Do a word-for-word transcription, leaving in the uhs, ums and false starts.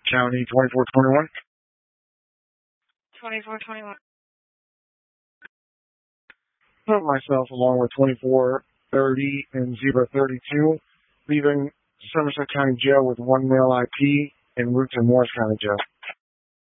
County twenty-four twenty-one. twenty-four twenty-one. Put myself along with twenty-four thirty and zebra thirty-two, leaving Somerset County Jail with one male I P en route to Morris County Jail.